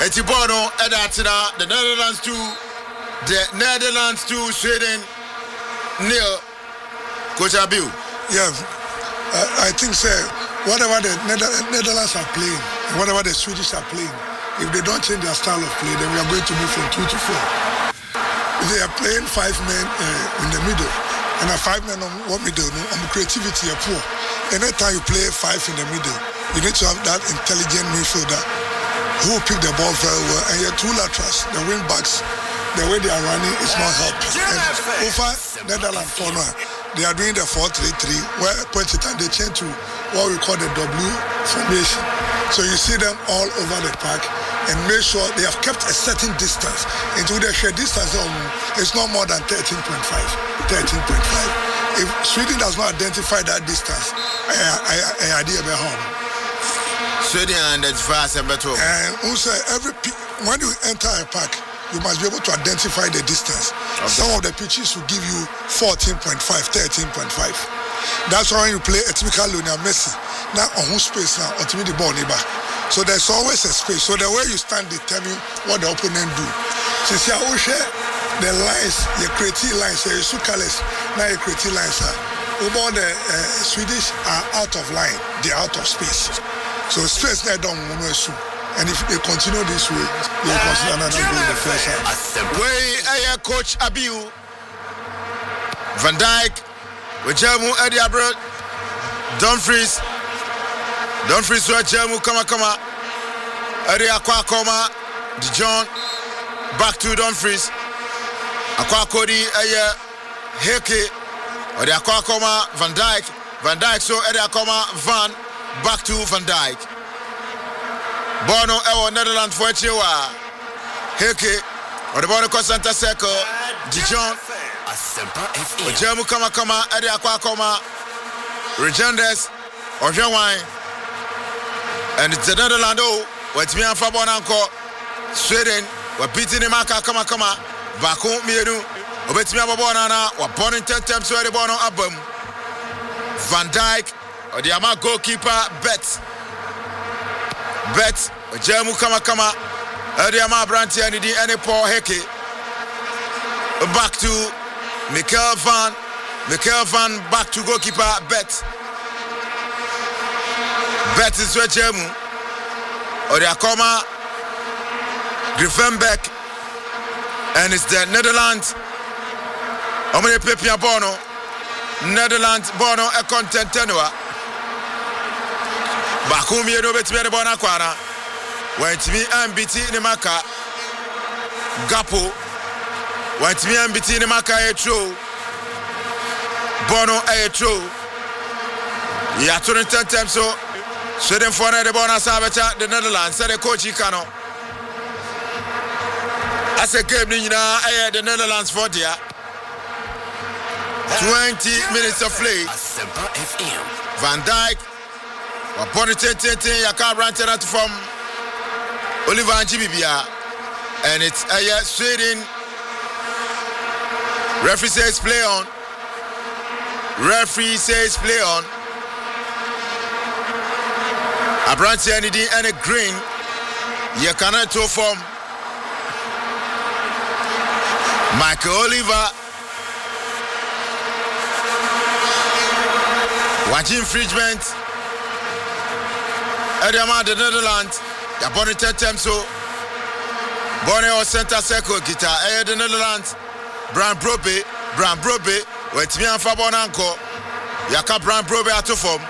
Etibono Edatina, the Netherlands to Sweden nil. Coach Abiu. Yeah, I think whatever the Netherlands are playing, whatever the Swedish are playing, if they don't change their style of play, then we are going to move from 2 to 4. They are playing 5 men in the middle, and a 5 men on what middle, on creativity are poor. Anytime you play 5 in the middle, you need to have that intelligent midfielder who pick the ball very well, and your 2 laterals, the wing backs, the way they are running is not helping. And over Netherlands corner, they are doing the 4-3-3, where Pochettino they change to what we call the W formation. So you see them all over the park, and make sure they have kept a certain distance. Into the share distance, it's not more than 13.5. If Sweden does not identify that distance, I idea about home. Sweden identifies a better. And also, when you enter a park, you must be able to identify the distance. Okay. Some of the pitches will give you 14.5, 13.5. That's why when you play a typical Lionel Messi, now on whose space now, ultimately the ball neighbor. So there's always a space. So the way you stand determine what the opponent do. Since you share the lines, your creative lines, your colors, now your creative lines are. All the Swedish are out of line, they're out of space. So space they don't move. And if they continue this way, they'll consider another goal in the first half. Way Coach Abiu, Van Dijk, Wejemu Ediabro, Dumfries, Wejemu, Kama, Edia Kwakoma, Dijon, back to Dumfries, Akwakodi, Heke, Edia Kwakoma, Van Dijk, so Edia Kwakoma, back to Van Dijk. Bono Ewo Netherlands for Chiwa. Heke. Or the Bono center circle. Dijon. Ojemu Kama. Edi Akwakoma. Regenders. Ojewine. And it's the Netherlands. What's me and Fabonanko. Sweden. We're beating him. Kama. Baku Mienu. Obetimi Abonana. We're born in 10 times. So the Bono Abum. Van Dijk. Or the Ama goalkeeper. Bet, Jemu Kama, Ediama Branti and any Paul Heke. Back to Michael Van, back to goalkeeper Bet. Bet is where Jemu. Odiakoma, Griffenbeck, and it's the Netherlands. Omene Pepia Bono, Netherlands Bono a content tenua. Bakumi no betime de bona kwara. Wantimi ambiti ni maka. Gapo. Wantimi ambiti ni maka etro. Bono etro. Ya turn 10 times so. Sweden for the bona sabecha the Netherlands say the coach Kano. As a game ni na the Netherlands for there. 20 minutes of play. Van Dijk Yaka Brandt from Oliver and Jibibia, and it's Sweden. Referee says play on. A Brandt and a green. You cannot to from Michael Oliver. Watching infringement. Ediama the Netherlands, the Bonnie 10 times so Bonnie or center circle guitar, the Netherlands, Bram Brobe, with me and Fabonanko, Yaka Bram Brobe at to form.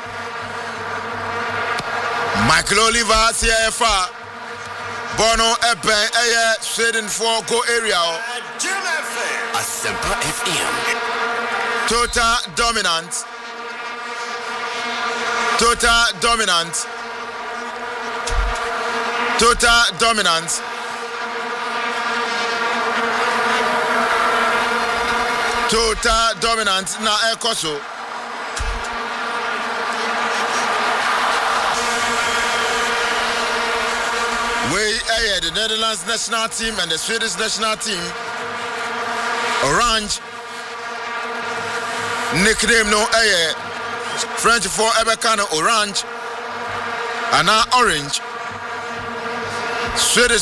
Michael Oliver, CFA, Bono Epen, Sweden 4 go area. Total dominance. Total dominance. Na Ekoso. The Netherlands national team and the Swedish national team. Orange. Nickname no French for Ebekano Orange. And now Orange. Swedish